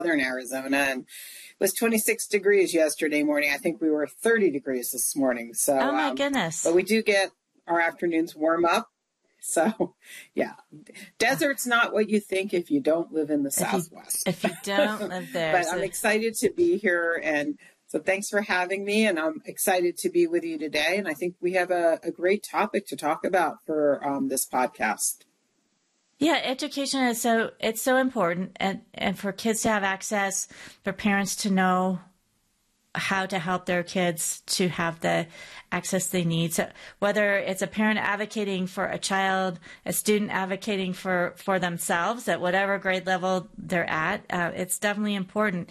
southern Arizona, and it was 26 degrees yesterday morning. I think we were 30 degrees this morning. So, oh my goodness. But we do get our afternoons warm up. So, yeah, desert's not what you think if you don't live in the Southwest. If you don't live there. But I'm excited to be here. And so thanks for having me. And I'm excited to be with you today. And I think we have a great topic to talk about for this podcast. Yeah, education is so important. And for kids to have access, for parents to know how to help their kids to have the access they need. So whether it's a parent advocating for a child, a student advocating for themselves at whatever grade level they're at, it's definitely important.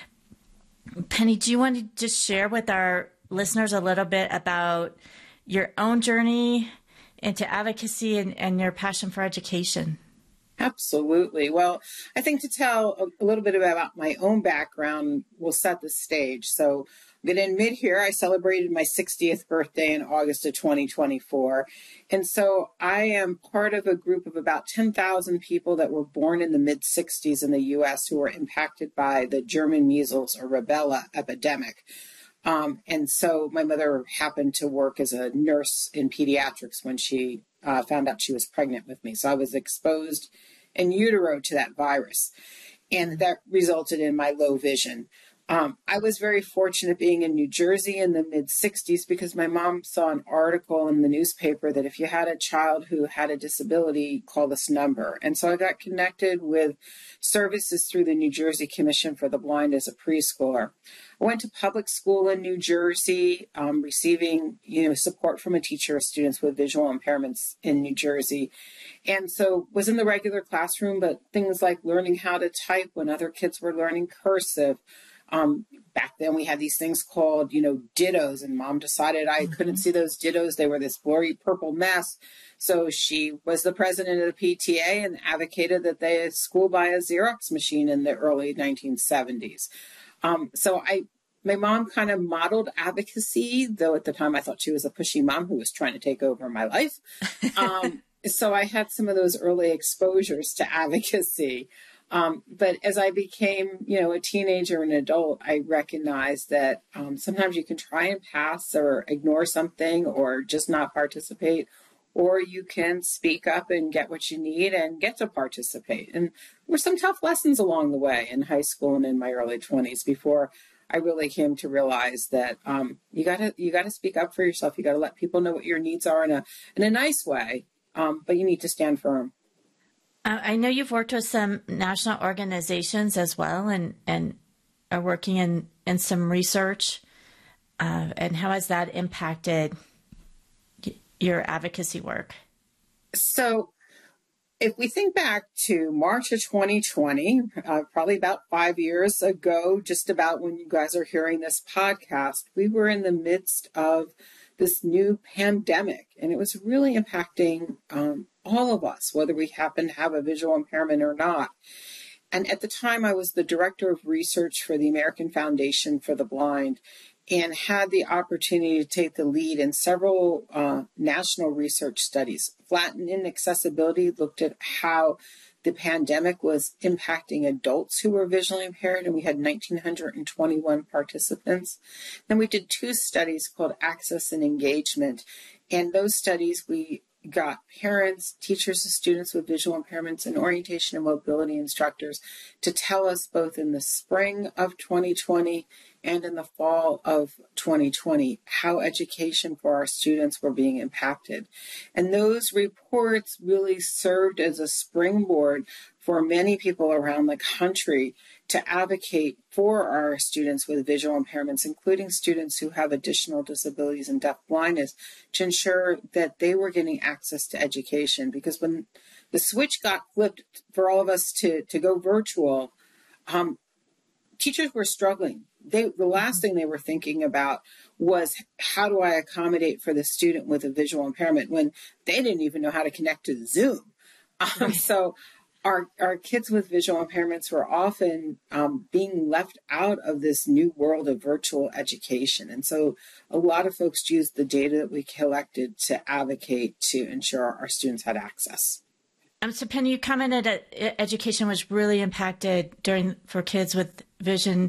Penny, do you want to just share with our listeners a little bit about your own journey into advocacy and your passion for education? Absolutely. Well, I think to tell a little bit about my own background will set the stage. So I'm going to admit here, I celebrated my 60th birthday in August of 2024. And so I am part of a group of about 10,000 people that were born in the mid-60s in the U.S. who were impacted by the German measles or rubella epidemic. And so my mother happened to work as a nurse in pediatrics when she found out she was pregnant with me. So I was exposed in utero to that virus, and that resulted in my low vision. I was very fortunate being in New Jersey in the mid-60s because my mom saw an article in the newspaper that if you had a child who had a disability, call this number. And so I got connected with services through the New Jersey Commission for the Blind as a preschooler. I went to public school in New Jersey, receiving support from a teacher of students with visual impairments in New Jersey. And so was in the regular classroom, but things like learning how to type when other kids were learning cursive. Back then we had these things called, dittos, and mom decided I couldn't see those dittos. They were this blurry purple mess. So she was the president of the PTA and advocated that the school buy a Xerox machine in the early 1970s. My mom kind of modeled advocacy, though at the time I thought she was a pushy mom who was trying to take over my life. So I had some of those early exposures to advocacy. But as I became, a teenager and adult, I recognized that sometimes you can try and pass or ignore something or just not participate, or you can speak up and get what you need and get to participate. And there were some tough lessons along the way in high school and in my early 20s before I really came to realize that you gotta speak up for yourself. You gotta let people know what your needs are in a nice way, but you need to stand firm. I know you've worked with some national organizations as well and are working in some research. And how has that impacted your advocacy work? So if we think back to March of 2020, probably about 5 years ago, just about when you guys are hearing this podcast, we were in the midst of this new pandemic, and it was really impacting all of us, whether we happen to have a visual impairment or not. And at the time, I was the director of research for the American Foundation for the Blind and had the opportunity to take the lead in several national research studies. Flatten Inaccessibility looked at how the pandemic was impacting adults who were visually impaired, and we had 1,921 participants. Then we did 2 studies called Access and Engagement. And those studies, we got parents, teachers, and students with visual impairments, and orientation and mobility instructors to tell us both in the spring of 2020 and in the fall of 2020 how education for our students were being impacted. And those reports really served as a springboard for many people around the country to advocate for our students with visual impairments, including students who have additional disabilities and deaf blindness, to ensure that they were getting access to education. Because when the switch got flipped for all of us to go virtual, teachers were struggling. The last thing they were thinking about was, how do I accommodate for the student with a visual impairment, when they didn't even know how to connect to Zoom. So our kids with visual impairments were often being left out of this new world of virtual education. And so a lot of folks used the data that we collected to advocate to ensure our students had access. So Penny, you commented that education was really impacted for kids with vision,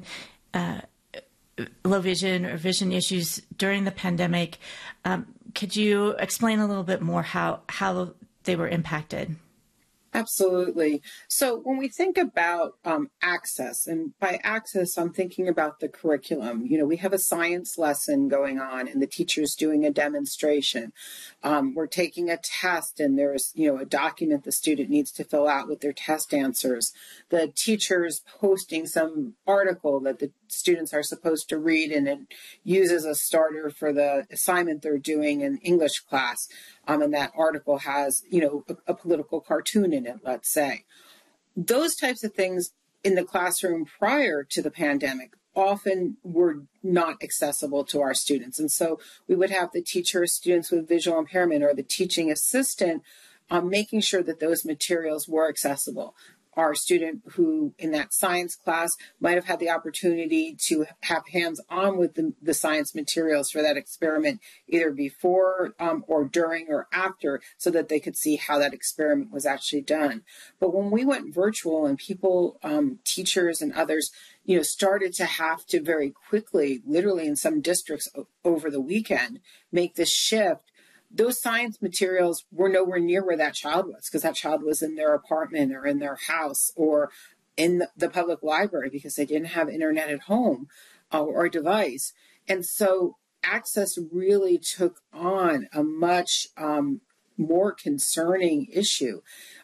low vision or vision issues during the pandemic. Could you explain a little bit more how they were impacted? Absolutely. So when we think about access, and by access, I'm thinking about the curriculum. We have a science lesson going on and the teacher's doing a demonstration. We're taking a test and there's, a document the student needs to fill out with their test answers. The teacher's posting some article that the students are supposed to read and it uses a starter for the assignment they're doing in English class. And that article has, a political cartoon in it, let's say. Those types of things in the classroom prior to the pandemic often were not accessible to our students. And so we would have the teacher, students with visual impairment, or the teaching assistant making sure that those materials were accessible. Our student who in that science class might have had the opportunity to have hands-on with the science materials for that experiment, either before or during or after, so that they could see how that experiment was actually done. But when we went virtual and people, teachers and others, started to have to very quickly, literally in some districts over the weekend, make this shift, those science materials were nowhere near where that child was, because that child was in their apartment or in their house or in the public library because they didn't have internet at home or a device. And so access really took on a much more concerning issue.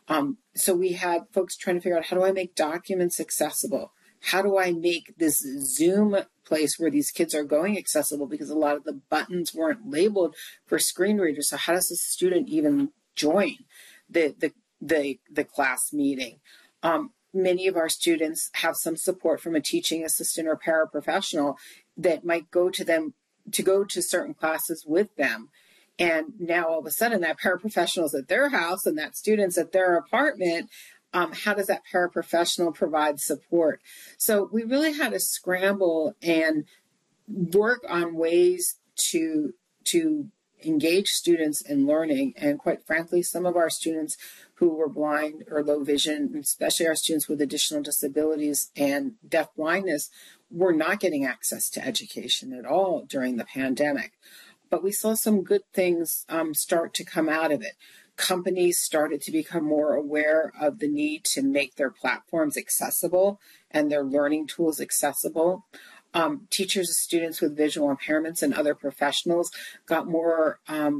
So we had folks trying to figure out, how do I make documents accessible? How do I make this Zoom place where these kids are going accessible? Because a lot of the buttons weren't labeled for screen readers. So how does a student even join the class meeting? Many of our students have some support from a teaching assistant or paraprofessional that might go to certain classes with them. And now all of a sudden that paraprofessional is at their house and that student's at their apartment. How does that paraprofessional provide support? So we really had to scramble and work on ways to engage students in learning. And quite frankly, some of our students who were blind or low vision, especially our students with additional disabilities and deaf blindness, were not getting access to education at all during the pandemic. But we saw some good things start to come out of it. Companies started to become more aware of the need to make their platforms accessible and their learning tools accessible. Teachers and students with visual impairments and other professionals got more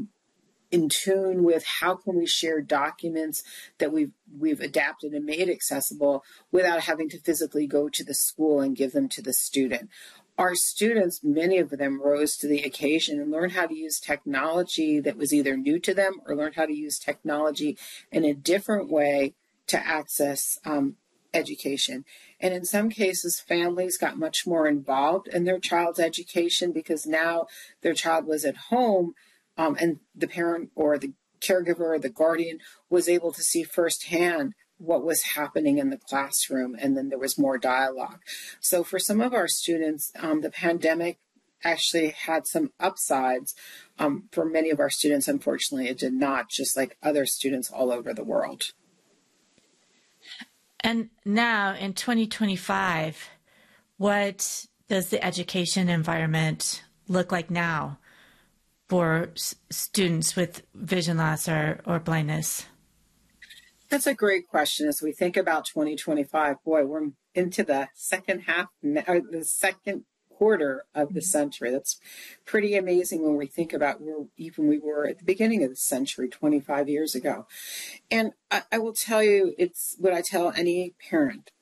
in tune with how can we share documents that we've adapted and made accessible without having to physically go to the school and give them to the student. Our students, many of them, rose to the occasion and learned how to use technology that was either new to them or learned how to use technology in a different way to access education. And in some cases, families got much more involved in their child's education because now their child was at home and the parent or the caregiver or the guardian was able to see firsthand what was happening in the classroom, and then there was more dialogue. So for some of our students, the pandemic actually had some upsides. For many of our students, unfortunately, it did not, just like other students all over the world. And now in 2025, what does the education environment look like now for students with vision loss or blindness? That's a great question. As we think about 2025, boy, we're into the second half, or the second quarter of the century. That's pretty amazing when we think about where even we were at the beginning of the century, 25 years ago. And I will tell you, it's what I tell any parent,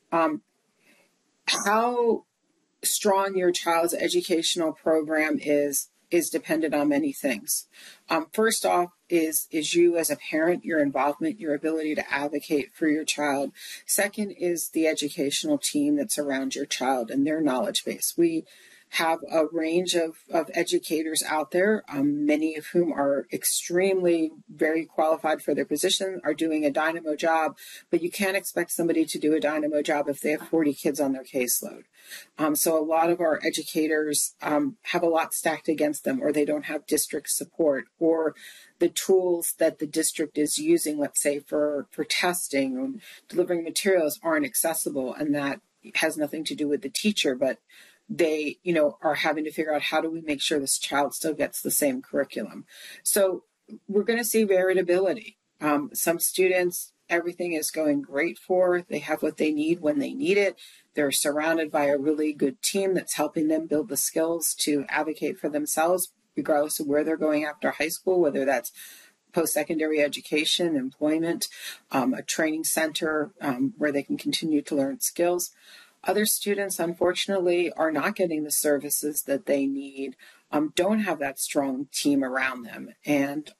how strong your child's educational program is dependent on many things. First off is you as a parent, your involvement, your ability to advocate for your child. Second is the educational team that's around your child and their knowledge base. We have a range of educators out there, many of whom are extremely very qualified for their position, are doing a dynamo job, but you can't expect somebody to do a dynamo job if they have 40 kids on their caseload. So a lot of our educators have a lot stacked against them, or they don't have district support, or the tools that the district is using, let's say for testing and delivering materials, aren't accessible, and that has nothing to do with the teacher, but they, are having to figure out, how do we make sure this child still gets the same curriculum? So we're going to see variability. Some students, everything is going great for. They have what they need when they need it. They're surrounded by a really good team that's helping them build the skills to advocate for themselves, regardless of where they're going after high school, whether that's post-secondary education, employment, a training center where they can continue to learn skills. Other students, unfortunately, are not getting the services that they need, don't have that strong team around them, and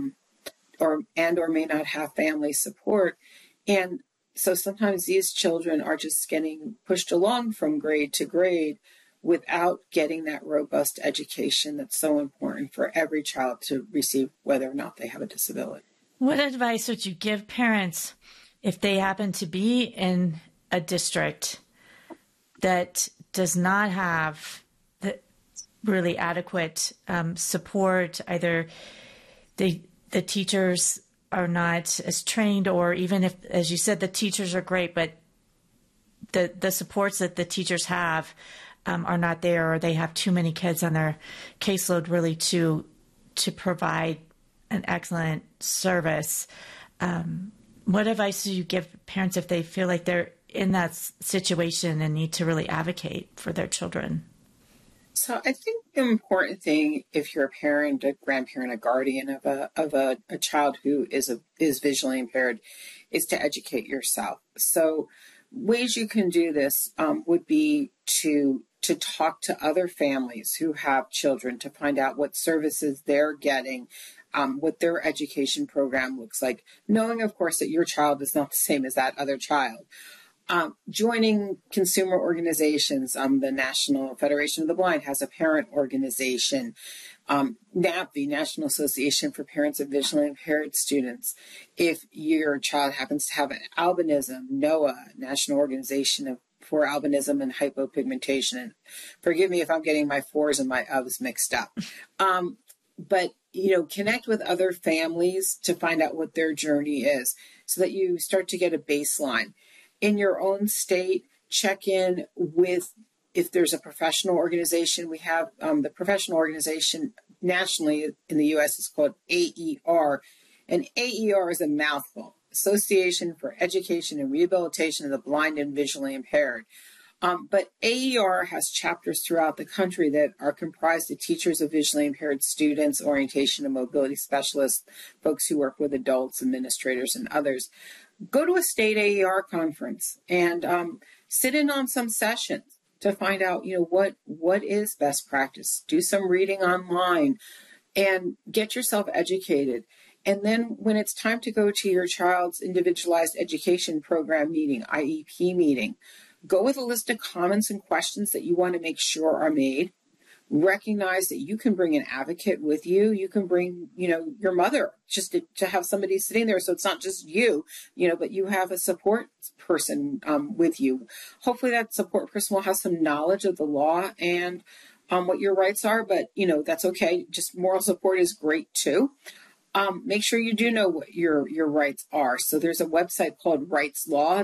or may not have family support. And so sometimes these children are just getting pushed along from grade to grade without getting that robust education that's so important for every child to receive, whether or not they have a disability. What advice would you give parents if they happen to be in a district that does not have the really adequate support? Either the teachers are not as trained, or even if, as you said, the teachers are great, but the supports that the teachers have are not there, or they have too many kids on their caseload really to provide an excellent service. What advice do you give parents if they feel like they're in that situation and need to really advocate for their children? So I think the important thing, if you're a parent, a grandparent, a guardian of a child who is visually impaired, is to educate yourself. So ways you can do this would be to talk to other families who have children, to find out what services they're getting, what their education program looks like, knowing, of course, that your child is not the same as that other child. Joining consumer organizations, the National Federation of the Blind has a parent organization. NAPV, National Association for Parents of Visually Impaired Students. If your child happens to have an albinism, NOAA, National Organization for Albinism and Hypopigmentation. And forgive me if I'm getting my fours and my ofs mixed up. But, connect with other families to find out what their journey is, so that you start to get a baseline. In your own state, check in with, if there's a professional organization. We have the professional organization nationally in the U.S. is called AER, and AER is a mouthful, Association for Education and Rehabilitation of the Blind and Visually Impaired. But AER has chapters throughout the country that are comprised of teachers of visually impaired students, orientation and mobility specialists, folks who work with adults, administrators, and others. Go to a state AER conference and sit in on some sessions to find out, what is best practice. Do some reading online and get yourself educated. And then when it's time to go to your child's individualized education program meeting, IEP meeting, go with a list of comments and questions that you want to make sure are made. Recognize that you can bring an advocate with you. You can bring, your mother, just to have somebody sitting there. So it's not just you, but you have a support person with you. Hopefully that support person will have some knowledge of the law and what your rights are, but, that's okay. Just moral support is great too. Make sure you do know what your rights are. So there's a website called Rights Law,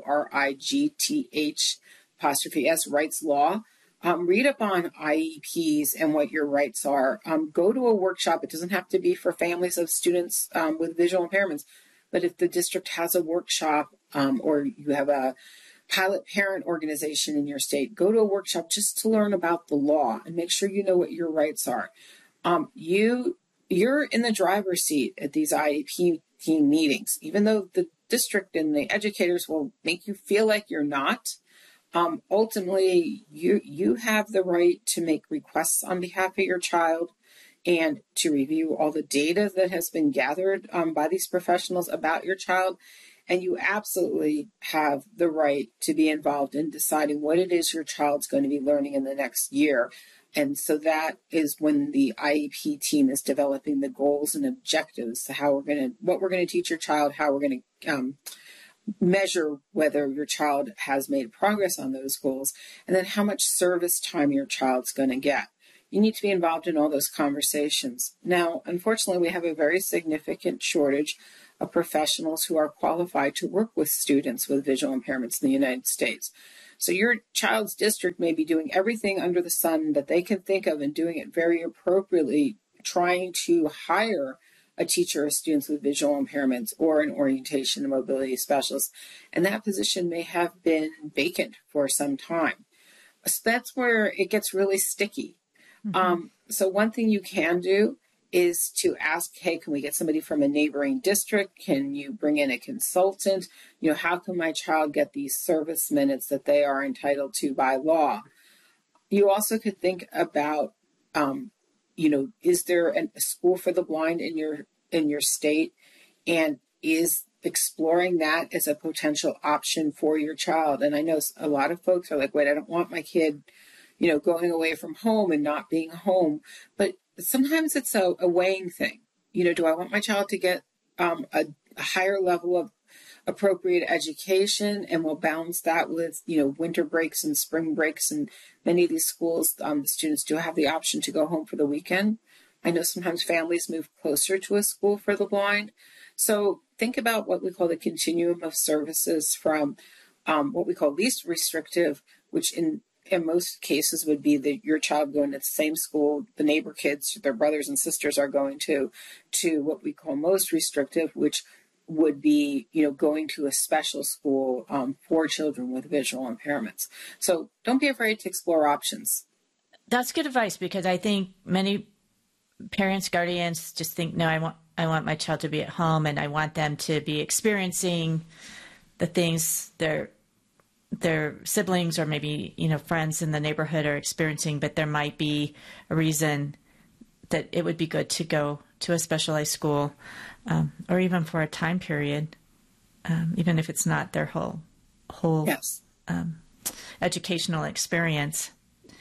WRIGTH''S, Rights Law. Read up on IEPs and what your rights are. Go to a workshop. It doesn't have to be for families of students with visual impairments, but if the district has a workshop or you have a pilot parent organization in your state, go to a workshop just to learn about the law and make sure you know what your rights are. You're in the driver's seat at these IEP team meetings, even though the district and the educators will make you feel like you're not. Ultimately, you have the right to make requests on behalf of your child and to review all the data that has been gathered by these professionals about your child, And you absolutely have the right to be involved in deciding what it is your child's going to be learning in the next year. And so that is when the IEP team is developing the goals and objectives to what we're going to teach your child, how we're going to measure whether your child has made progress on those goals, and then how much service time your child's going to get. You need to be involved in all those conversations. Now, unfortunately, we have a very significant shortage of professionals who are qualified to work with students with visual impairments in the United States. So your child's district may be doing everything under the sun that they can think of and doing it very appropriately, trying to hire a teacher of students with visual impairments or an orientation and mobility specialist. And that position may have been vacant for some time. So that's where it gets really sticky. Mm-hmm. So one thing you can do is to ask, hey, can we get somebody from a neighboring district? Can you bring in a consultant? How can my child get these service minutes that they are entitled to by law? You also could think about, is there a school for the blind in your state? And is exploring that as a potential option for your child? And I know a lot of folks are like, wait, I don't want my kid, going away from home and not being home. But sometimes it's a weighing thing. Do I want my child to get a higher level of appropriate education, and we'll balance that with, winter breaks and spring breaks. And many of these schools, the students do have the option to go home for the weekend. I know sometimes families move closer to a school for the blind. So think about what we call the continuum of services from what we call least restrictive, which in most cases would be that your child going to the same school the neighbor kids, their brothers and sisters are going to what we call most restrictive, which would be, going to a special school for children with visual impairments. So don't be afraid to explore options. That's good advice, because I think many parents, guardians just think, no, I want my child to be at home and I want them to be experiencing the things their siblings or maybe, friends in the neighborhood are experiencing, but there might be a reason that it would be good to go to a specialized school, or even for a time period, even if it's not their whole yes. Educational experience.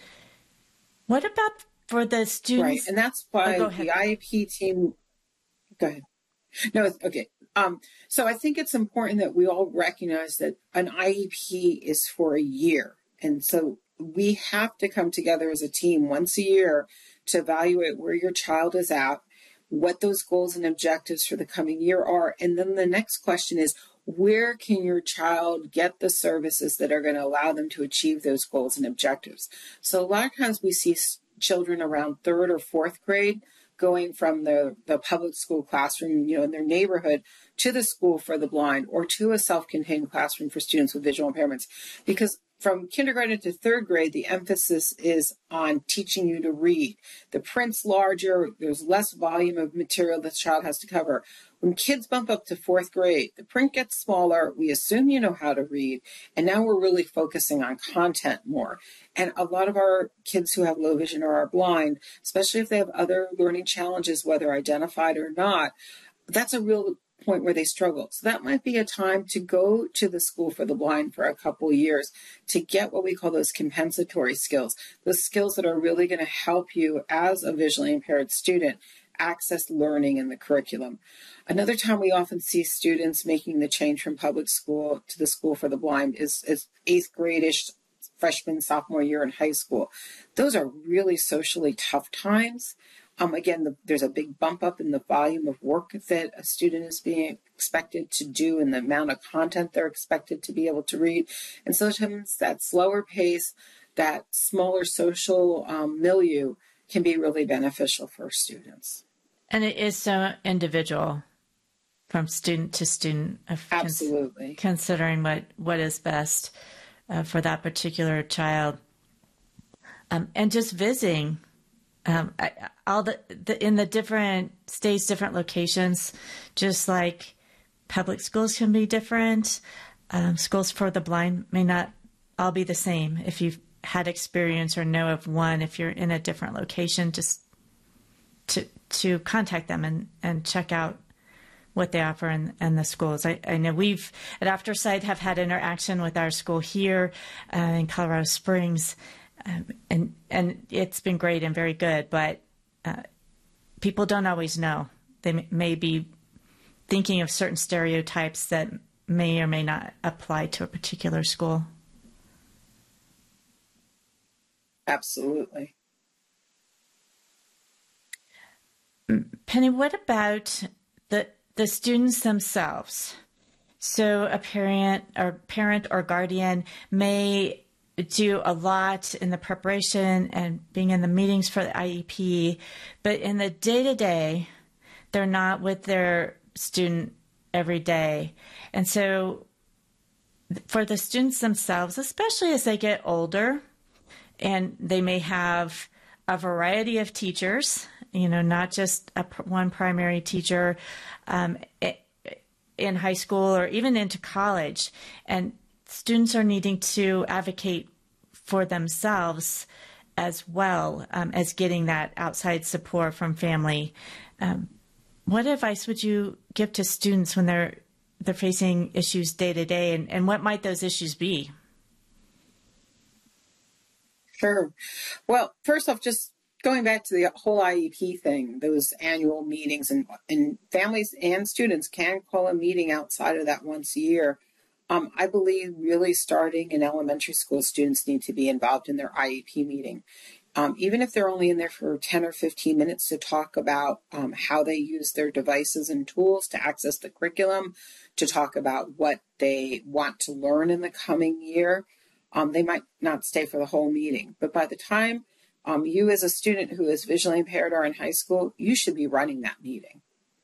What about for the students? Right, and that's why the IEP team. Go ahead. No, okay. So I think it's important that we all recognize that an IEP is for a year. And so we have to come together as a team once a year to evaluate where your child is at, what those goals and objectives for the coming year are. And then the next question is, where can your child get the services that are going to allow them to achieve those goals and objectives? So a lot of times we see children around third or fourth grade going from the public school classroom, in their neighborhood to the school for the blind or to a self-contained classroom for students with visual impairments. Because from kindergarten to third grade, the emphasis is on teaching you to read. The print's larger, there's less volume of material the child has to cover. When kids bump up to fourth grade, the print gets smaller, we assume you know how to read, and now we're really focusing on content more. And a lot of our kids who have low vision or are blind, especially if they have other learning challenges, whether identified or not, that's a real point where they struggle. So that might be a time to go to the school for the blind for a couple of years to get what we call those compensatory skills, those skills that are really going to help you as a visually impaired student access learning in the curriculum. Another time we often see students making the change from public school to the school for the blind is eighth grade-ish, freshman, sophomore year in high school. Those are really socially tough times. Again, there's a big bump up in the volume of work that a student is being expected to do and the amount of content they're expected to be able to read. And sometimes that slower pace, that smaller social milieu can be really beneficial for students. And it is so individual from student to student. Absolutely. Considering what is best for that particular child. And just visiting all in the different states, different locations, just like public schools can be different. Schools for the blind may not all be the same. If you've had experience or know of one, if you're in a different location, just to contact them and check out what they offer in the schools. I know we've at Aftersight have had interaction with our school here in Colorado Springs, and it's been great and very good. But people don't always know. They may be thinking of certain stereotypes that may or may not apply to a particular school. Absolutely. Penny, what about the students themselves? So a parent or guardian may do a lot in the preparation and being in the meetings for the IEP, but in the day-to-day, they're not with their student every day. And so for the students themselves, especially as they get older, and they may have a variety of teachers, not just one primary teacher in high school or even into college. And students are needing to advocate for themselves as well as getting that outside support from family. What advice would you give to students when they're facing issues day to day, and what might those issues be? Sure. Well, first off, just going back to the whole IEP thing, those annual meetings, and families and students can call a meeting outside of that once a year. I believe really starting in elementary school, students need to be involved in their IEP meeting. Even if they're only in there for 10 or 15 minutes to talk about how they use their devices and tools to access the curriculum, to talk about what they want to learn in the coming year. They might not stay for the whole meeting, but by the time you as a student who is visually impaired are in high school, you should be running that meeting.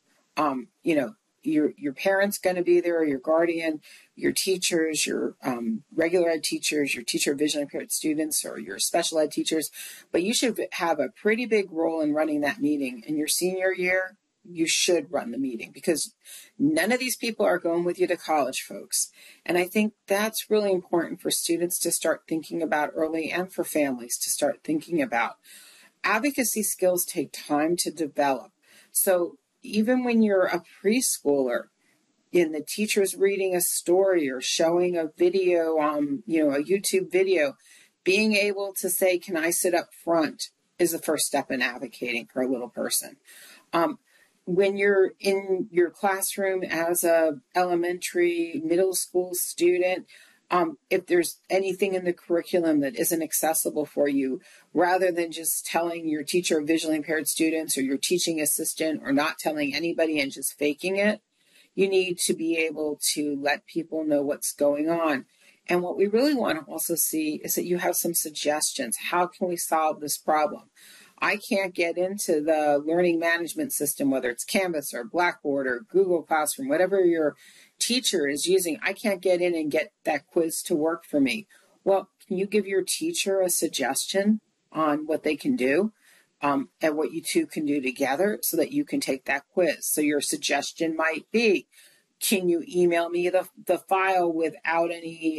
Your parent's going to be there, or your guardian, your teachers, your regular ed teachers, your teacher of visually impaired students, or your special ed teachers, but you should have a pretty big role in running that meeting. In your senior year, you should run the meeting, because none of these people are going with you to college, folks. And I think that's really important for students to start thinking about early, and for families to start thinking about. Advocacy skills take time to develop. So even when you're a preschooler, and the teacher's reading a story or showing a video, a YouTube video, being able to say, "Can I sit up front?" is the first step in advocating for a little person. When you're in your classroom as a elementary, middle school student, if there's anything in the curriculum that isn't accessible for you, rather than just telling your teacher of visually impaired students or your teaching assistant, or not telling anybody and just faking it, you need to be able to let people know what's going on. And what we really want to also see is that you have some suggestions. How can we solve this problem? I can't get into the learning management system, whether it's Canvas or Blackboard or Google Classroom, whatever your teacher is using. I can't get in and get that quiz to work for me. Well, can you give your teacher a suggestion on what they can do, and what you two can do together so that you can take that quiz? So your suggestion might be, can you email me the file without any,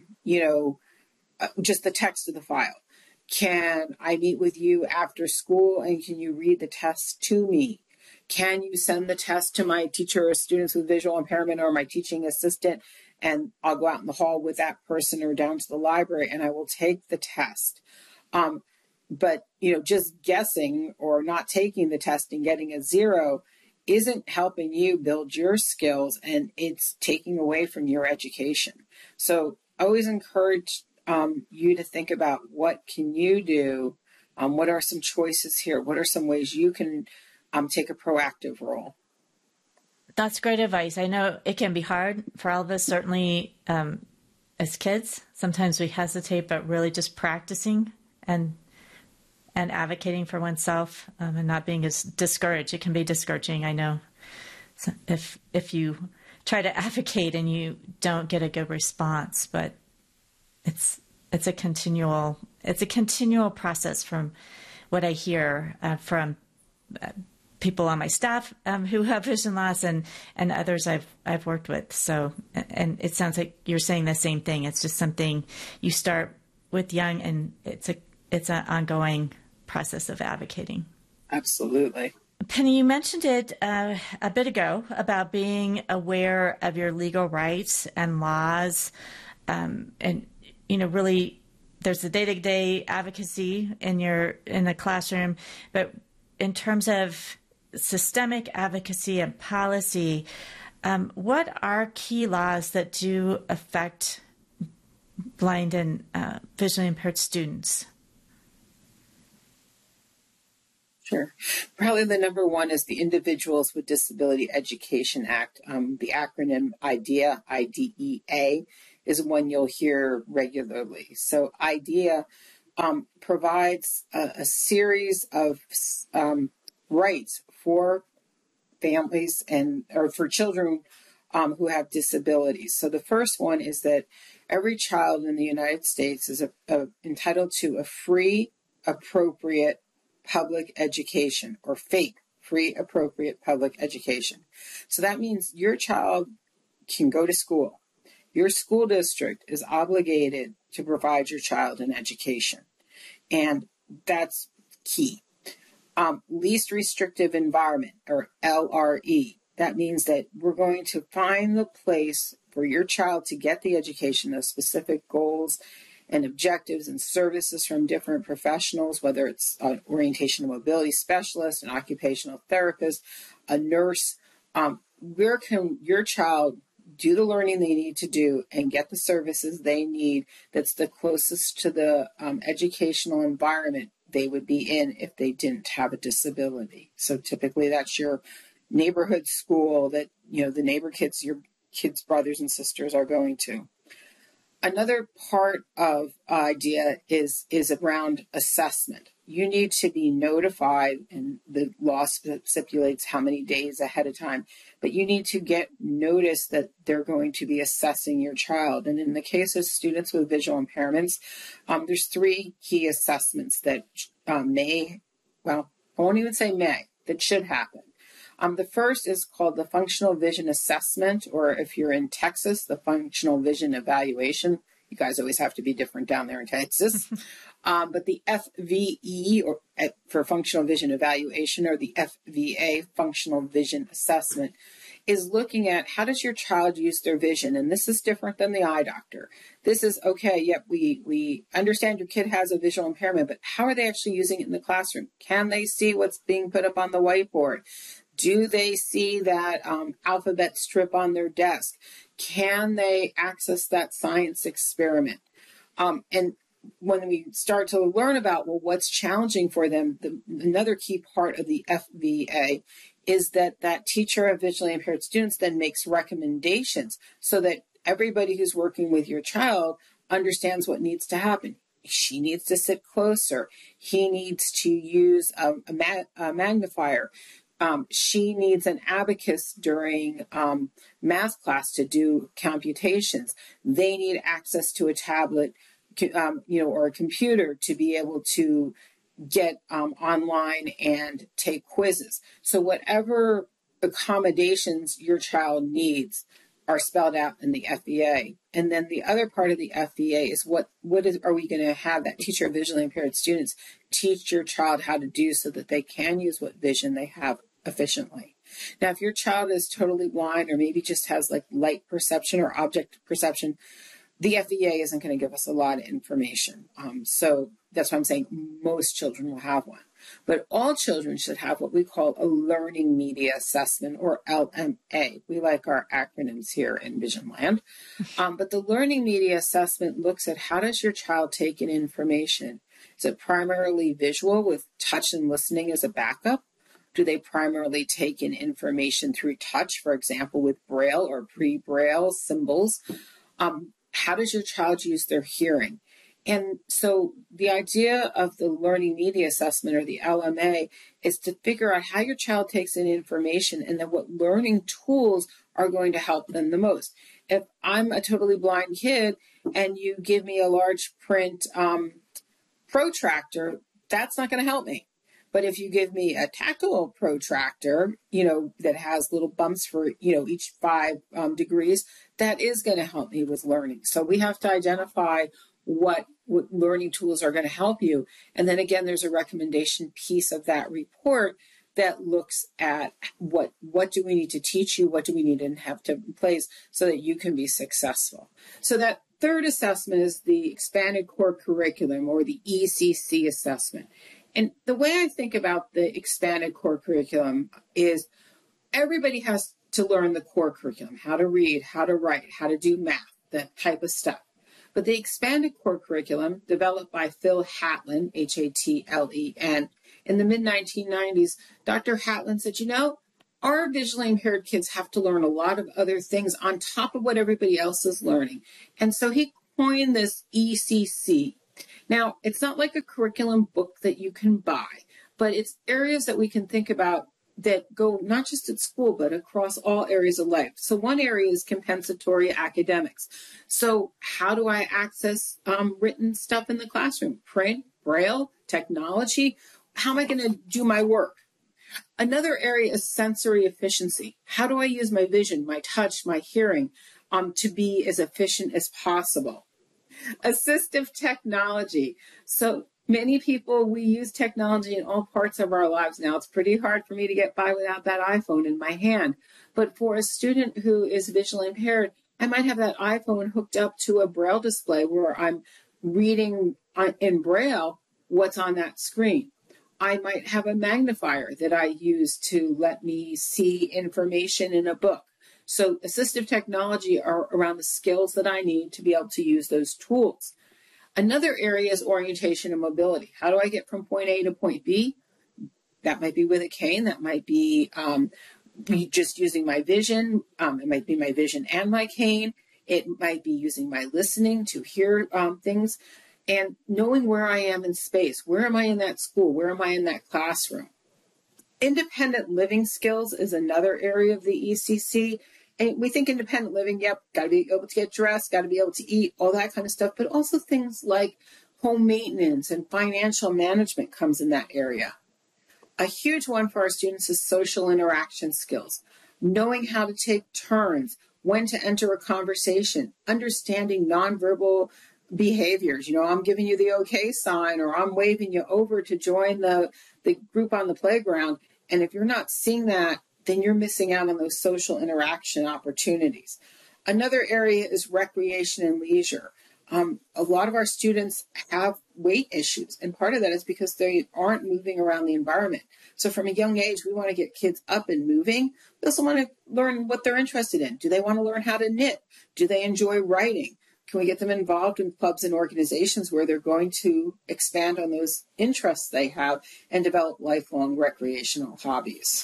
just the text of the file? Can I meet with you after school, and can you read the test to me? Can you send the test to my teacher or students with visual impairment or my teaching assistant, and I'll go out in the hall with that person or down to the library and I will take the test? But just guessing or not taking the test and getting a 0 isn't helping you build your skills, and it's taking away from your education. So I always encourage you to think about, what can you do? What are some choices here? What are some ways you can take a proactive role? That's great advice. I know it can be hard for all of us, certainly as kids. Sometimes we hesitate, but really just practicing and advocating for oneself, and not being as discouraged. It can be discouraging, I know. So if you try to advocate and you don't get a good response, but it's a continual process, from what I hear from people on my staff who have vision loss, and others I've worked with. So, and it sounds like you're saying the same thing. It's just something you start with young, and it's an ongoing process of advocating. Absolutely. Penny, you mentioned it a bit ago about being aware of your legal rights and laws, and really, there's the day-to-day advocacy in the classroom, but in terms of systemic advocacy and policy, what are key laws that do affect blind and visually impaired students? Sure. Probably the number one is the Individuals with Disability Education Act. The acronym IDEA, IDEA, is one you'll hear regularly. So IDEA provides a series of rights for families or for children who have disabilities. So the first one is that every child in the United States is entitled to a free, appropriate public education, or FAPE, free, appropriate public education. So that means your child can go to school. Your school district is obligated to provide your child an education. And that's key. Least restrictive environment, or LRE. That means that we're going to find the place for your child to get the education, those specific goals and objectives and services from different professionals, whether it's an orientation and mobility specialist, an occupational therapist, a nurse. Where can your child do the learning they need to do and get the services they need that's the closest to the educational environment they would be in if they didn't have a disability? So typically that's your neighborhood school that, the neighbor kids, your kids' brothers and sisters are going to. Another part of IDEA is around assessment. You need to be notified, and the law stipulates how many days ahead of time, but you need to get notice that they're going to be assessing your child. And in the case of students with visual impairments, there's three key assessments that I won't even say may, that should happen. The first is called the Functional Vision Assessment, or if you're in Texas, the Functional Vision Evaluation. You guys always have to be different down there in Texas. But the FVE, or for Functional Vision Evaluation, or the FVA, Functional Vision Assessment, is looking at how does your child use their vision. And this is different than the eye doctor. This is, okay, yep, we understand your kid has a visual impairment, but how are they actually using it in the classroom? Can they see what's being put up on the whiteboard? Do they see that alphabet strip on their desk? Can they access that science experiment? And when we start to learn about, what's challenging for them, another key part of the FVA is that teacher of visually impaired students then makes recommendations so that everybody who's working with your child understands what needs to happen. She needs to sit closer. He needs to use a magnifier. She needs an abacus during math class to do computations. They need access to a tablet, or a computer to be able to get online and take quizzes. So whatever accommodations your child needs are spelled out in the FVA. And then the other part of the FVA is are we going to have that teacher of visually impaired students teach your child how to do so that they can use what vision they have efficiently. Now, if your child is totally blind or maybe just has like light perception or object perception, the FVA isn't going to give us a lot of information. So that's why I'm saying most children will have one. But all children should have what we call a learning media assessment, or LMA. We like our acronyms here in Vision Land. But the learning media assessment looks at how does your child take in information. Is it primarily visual with touch and listening as a backup? Do they primarily take in information through touch, for example, with Braille or pre-Braille symbols? How does your child use their hearing? And so the idea of the learning media assessment, or the LMA, is to figure out how your child takes in information and then what learning tools are going to help them the most. If I'm a totally blind kid and you give me a large print protractor, that's not going to help me. But if you give me a tactile protractor, that has little bumps for, each 5 degrees, that is going to help me with learning. So we have to identify what learning tools are going to help you. And then again, there's a recommendation piece of that report that looks at what do we need to teach you, what do we need to have to in place so that you can be successful. So that third assessment is the expanded core curriculum, or the ECC assessment. And the way I think about the expanded core curriculum is everybody has to learn the core curriculum, how to read, how to write, how to do math, that type of stuff. But the expanded core curriculum, developed by Phil Hatlen, Hatlen, in the mid-1990s, Dr. Hatlen said, our visually impaired kids have to learn a lot of other things on top of what everybody else is learning. And so he coined this ECC. Now, it's not like a curriculum book that you can buy, but it's areas that we can think about that go not just at school, but across all areas of life. So one area is compensatory academics. So how do I access written stuff in the classroom? Print, Braille, technology. How am I going to do my work? Another area is sensory efficiency. How do I use my vision, my touch, my hearing to be as efficient as possible? Assistive technology. So many people, we use technology in all parts of our lives now. It's pretty hard for me to get by without that iPhone in my hand. But for a student who is visually impaired, I might have that iPhone hooked up to a Braille display where I'm reading in Braille what's on that screen. I might have a magnifier that I use to let me see information in a book. So assistive technology are around the skills that I need to be able to use those tools. Another area is orientation and mobility. How do I get from point A to point B? That might be with a cane. That might be just using my vision. It might be my vision and my cane. It might be using my listening to hear things. And knowing where I am in space. Where am I in that school? Where am I in that classroom? Independent living skills is another area of the ECC. And we think independent living, yep, got to be able to get dressed, got to be able to eat, all that kind of stuff. But also things like home maintenance and financial management comes in that area. A huge one for our students is social interaction skills. Knowing how to take turns, when to enter a conversation, understanding nonverbal behaviors. I'm giving you the okay sign, or I'm waving you over to join the group on the playground. And if you're not seeing that, then you're missing out on those social interaction opportunities. Another area is recreation and leisure. A lot of our students have weight issues, and part of that is because they aren't moving around the environment. So from a young age, we want to get kids up and moving. We also want to learn what they're interested in. Do they want to learn how to knit? Do they enjoy writing? Can we get them involved in clubs and organizations where they're going to expand on those interests they have and develop lifelong recreational hobbies?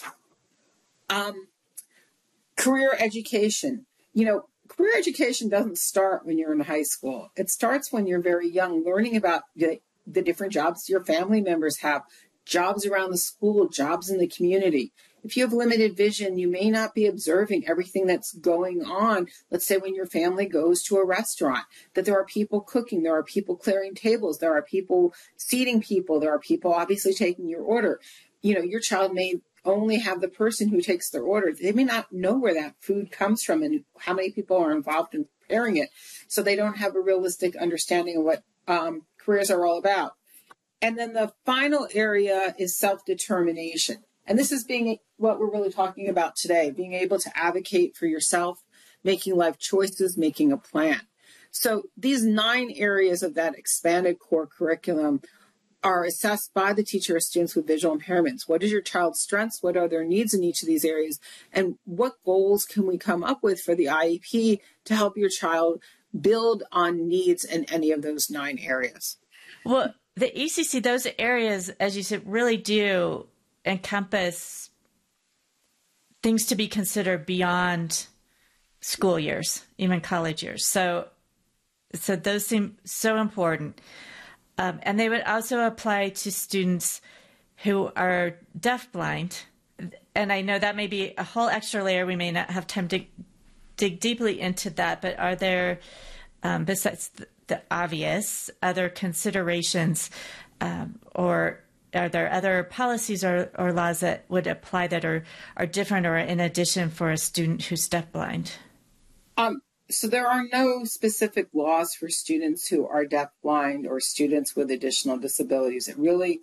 Career education. Career education doesn't start when you're in high school. It starts when you're very young, learning about the different jobs your family members have, jobs around the school, jobs in the community. If you have limited vision, you may not be observing everything that's going on. Let's say when your family goes to a restaurant, that there are people cooking, there are people clearing tables, there are people seating people, there are people obviously taking your order. Your child may only have the person who takes their order. They may not know where that food comes from and how many people are involved in preparing it. So they don't have a realistic understanding of what careers are all about. And then the final area is self-determination. And this is what we're really talking about today, being able to advocate for yourself, making life choices, making a plan. So these 9 areas of that expanded core curriculum are assessed by the teacher of students with visual impairments. What is your child's strengths? What are their needs in each of these areas? And what goals can we come up with for the IEP to help your child build on needs in any of those 9 areas? Well, the ECC, those areas, as you said, really do encompass things to be considered beyond school years, even college years. So those seem so important. And they would also apply to students who are deafblind. And I know that may be a whole extra layer. We may not have time to dig deeply into that. But are there, besides the obvious, other considerations, or are there other policies or laws that would apply that are different or in addition for a student who's deafblind? So there are no specific laws for students who are deafblind or students with additional disabilities. It really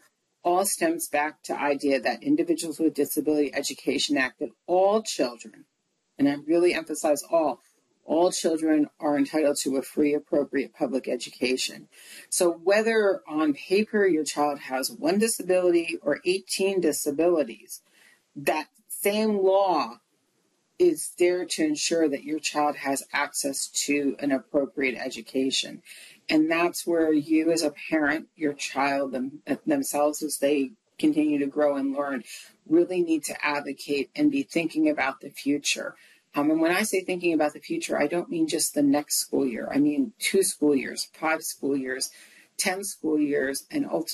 all stems back to idea that Individuals with Disability Education Act, that all children, and I really emphasize all children are entitled to a free, appropriate public education. So whether on paper your child has one disability or 18 disabilities, that same law is there to ensure that your child has access to an appropriate education. And that's where you as a parent, your child themselves, as they continue to grow and learn, really need to advocate and be thinking about the future. And when I say thinking about the future, I don't mean just the next school year. I mean 2 school years, 5 school years, 10 school years, and ultimately